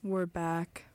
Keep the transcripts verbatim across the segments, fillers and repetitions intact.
We're back.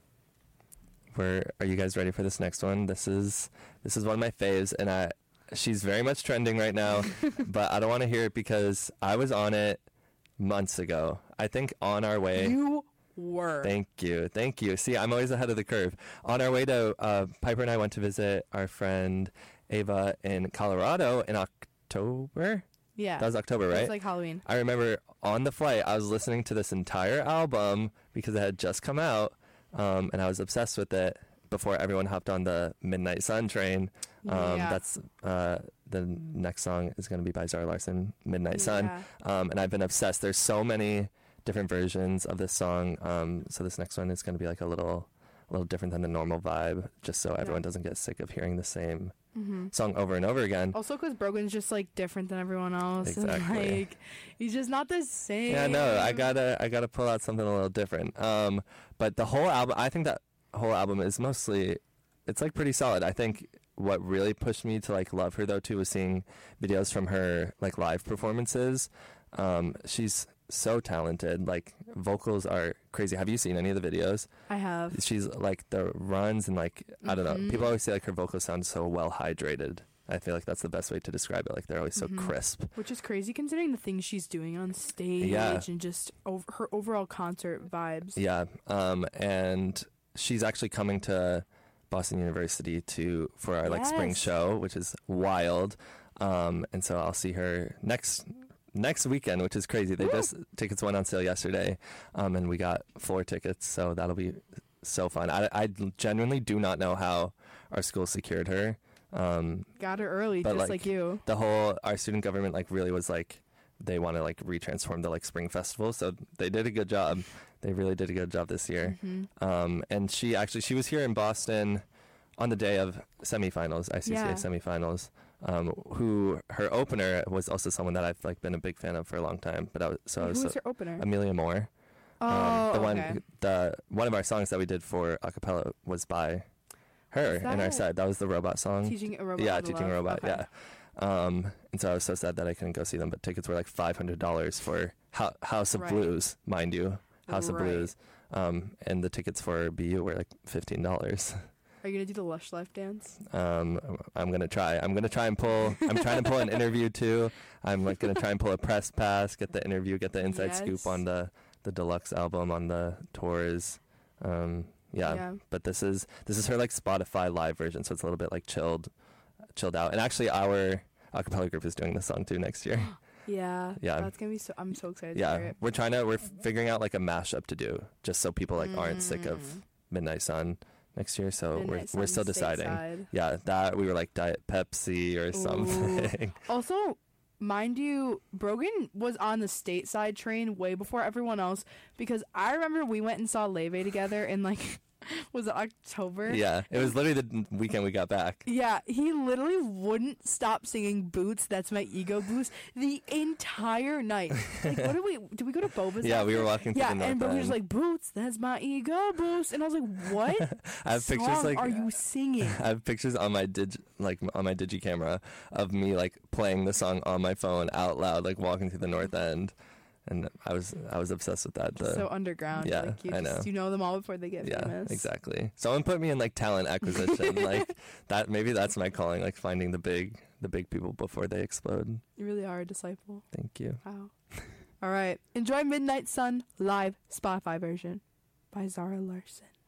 We're, are you guys ready for this next one? This is this is one of my faves, and I she's very much trending right now, but I don't want to hear it because I was on it months ago. I think on our way. You were. Thank you. Thank you. See, I'm always ahead of the curve. On our way to, uh, Piper and I went to visit our friend Ava in Colorado in October. Yeah. That was October, right? It's like Halloween. I remember on the flight, I was listening to this entire album because it had just come out, um, and I was obsessed with it before everyone hopped on the Midnight Sun train. Um, Yeah. That's uh, the next song is going to be by Zara Larsson, Midnight Sun. Yeah. Um, and I've been obsessed. There's so many different versions of this song. Um, so this next one is going to be like a little, a little different than the normal vibe, just so everyone Yeah. doesn't get sick of hearing the same Mm-hmm. song over and over again. Also, because Brogan's just like different than everyone else. And, Exactly. like, he's just not the same. Yeah, no, I gotta, I gotta pull out something a little different. Um, but the whole album, I think that whole album is mostly, it's like pretty solid. I think what really pushed me to like love her though too was seeing videos from her like live performances. Um, she's so talented. Like vocals are crazy. Have you seen any of the videos? I have. She's like the runs and like I don't know. Mhm. People always say like her vocals sound so well hydrated. I feel like that's the best way to describe it. Like they're always so Mhm. crisp. Which is crazy considering the things she's doing on stage Yeah. and just over, her overall concert vibes. Yeah. Um, and she's actually coming to Boston University to for our like spring Yes. show, which is wild. Um, and so I'll see her next next weekend, which is crazy. They Woo! just tickets went on sale yesterday, um, and we got floor tickets, so that'll be so fun. I, I genuinely do not know how our school secured her. Um, Got her early, But, just like, like, you. the whole our student government like really was like they want to like retransform the like spring festival, so they did a good job. They really did a good job this year. Mhm. Um, and she actually she was here in Boston on the day of semifinals, I C C A Yeah. semifinals. Um, who her opener was also someone that I've like been a big fan of for a long time. But I was so I Who was was so, her opener? Amelia Moore. oh, um, the okay. one the one of our songs that we did for acapella was by her Is in our that- set. That was the robot song. Teaching a robot. yeah, how to teaching a love. robot. Okay. Yeah. Um, and so I was so sad that I couldn't go see them. But tickets were like five hundred dollars for Ho- House of Right. Blues, mind you, House of Right. Blues. Um, and the tickets for B U were like fifteen dollars. Are you gonna do the Lush Life dance? Um, I'm gonna try. I'm gonna try and pull. I'm trying to pull an interview too. I'm like gonna try and pull a press pass, get the interview, get the inside Yes. scoop on the the deluxe album, on the tours. Um, yeah. Yeah. But this is this is her like Spotify live version, so it's a little bit like chilled, chilled out. And actually, our acapella group is doing this song too next year. Yeah. Yeah. That's gonna be so. I'm so excited to hear Yeah, it. we're trying to. We're figuring out like a mashup to do, just so people like aren't sick of Mm. Midnight Sun next year. So Midnight we're we're Sun still deciding. stateside. Yeah, that we were like Diet Pepsi or something. Also, mind you, Brogan was on the stateside train way before everyone else because I remember we went and saw Leve together in like, was it October? Yeah, it was literally the weekend we got back. Yeah, he literally wouldn't stop singing "Boots." That's my ego boost the entire night. Like, what did we? Did we go to Boba's? Yeah, we after? were walking through Yeah, the north and Boba was end. like, "Boots, that's my ego boost," and I was like, "What I have song pictures like are you singing?" I have pictures on my dig like on my digi camera of me like playing the song on my phone out loud, like walking through the north end, and I was I was obsessed with that. The, So underground. yeah, like you I just, know. You know them all before they get yeah, famous. exactly. Someone put me in like talent acquisition, like that. Maybe that's my calling, like finding the big the big people before they explode. You really are a disciple. Thank you. Wow. All right. Enjoy Midnight Sun live Spotify version by Zara Larsson.